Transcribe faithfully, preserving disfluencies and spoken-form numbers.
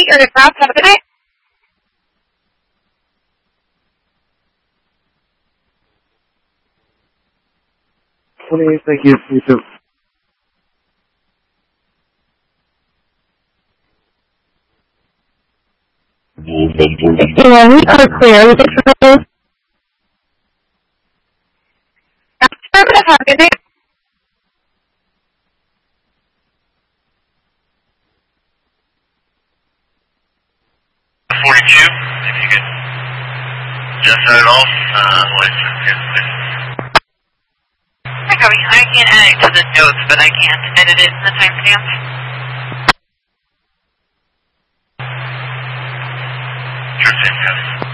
your aircraft. Have a good night. Please, thank you. You too. Yeah, we are clear. Affirmative. Have a good night. forty-two, if you could just set it off, uh, license here, please. Hi, Copy. I can't add it to the notes, but I can't edit it in the timestamp. Sure thing, yes.